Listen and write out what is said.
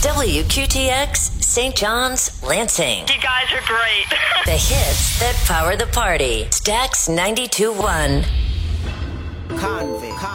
WQTX, St. John's, Lansing. You guys are great. The hits that power the party. Stax 92.1. Convict.